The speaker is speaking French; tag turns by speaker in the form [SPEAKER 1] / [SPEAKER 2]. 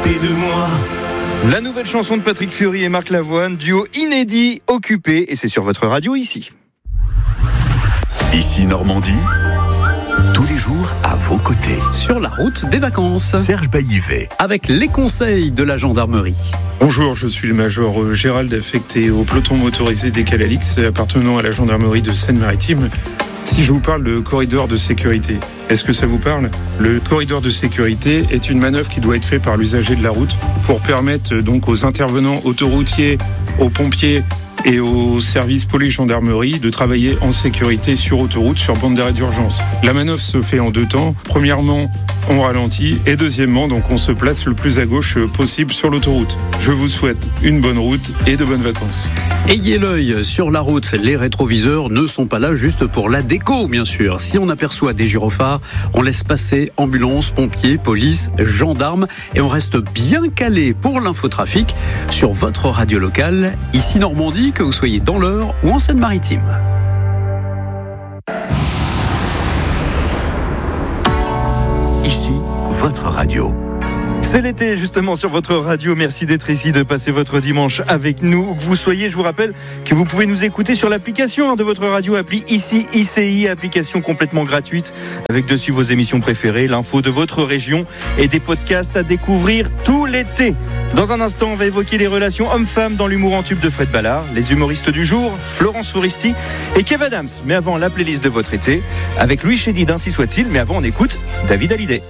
[SPEAKER 1] côté de moi.
[SPEAKER 2] La nouvelle chanson de Patrick Fiori et Marc Lavoine, duo inédit, Occupé, et c'est sur votre radio ici.
[SPEAKER 3] Ici Normandie, tous les jours à vos côtés.
[SPEAKER 4] Sur la route des vacances.
[SPEAKER 3] Serge Baillivet.
[SPEAKER 4] Avec les conseils de la gendarmerie.
[SPEAKER 5] Bonjour, je suis le major Gérald, affecté au peloton motorisé des Calalix, appartenant à la gendarmerie de Seine-Maritime. Si je vous parle de corridor de sécurité, est-ce que ça vous parle ? Le corridor de sécurité est une manœuvre qui doit être faite par l'usager de la route pour permettre donc aux intervenants autoroutiers, aux pompiers et aux services police-gendarmerie de travailler en sécurité sur autoroute, sur bande d'arrêt d'urgence. La manœuvre se fait en 2 temps. Premièrement, on ralentit et deuxièmement, donc on se place le plus à gauche possible sur l'autoroute. Je vous souhaite une bonne route et de bonnes vacances.
[SPEAKER 4] Ayez l'œil sur la route. Les rétroviseurs ne sont pas là juste pour la déco, bien sûr. Si on aperçoit des gyrophares, on laisse passer ambulance, pompiers, police, gendarmes et on reste bien calé pour l'infotrafic sur votre radio locale, ici Normandie, que vous soyez dans l'Eure ou en Seine-Maritime.
[SPEAKER 3] Ici, votre radio.
[SPEAKER 2] C'est l'été justement sur votre radio, merci d'être ici, de passer votre dimanche avec nous. Où que vous soyez, je vous rappelle que vous pouvez nous écouter sur l'application de votre radio, appli ici ICI, application complètement gratuite, avec dessus vos émissions préférées, l'info de votre région et des podcasts à découvrir tout l'été. Dans un instant, on va évoquer les relations hommes-femmes dans l'humour en tube de Fred Ballard, les humoristes du jour, Florence Foresti et Kev Adams. Mais avant, la playlist de votre été, avec Louis Chédid, ainsi soit-il, mais avant on écoute David Hallyday.